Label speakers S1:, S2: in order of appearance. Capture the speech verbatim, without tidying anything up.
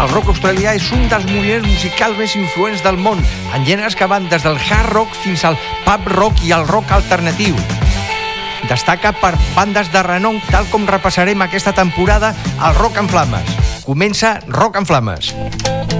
S1: El rock australià és un dels moviments musicals més influents del món, en gèneres que van des del hard rock fins al pub rock i al rock alternatiu. Destaca per bandes de renom, tal com repassarem aquesta temporada al Rock en Flames. Comença Rock en Flames.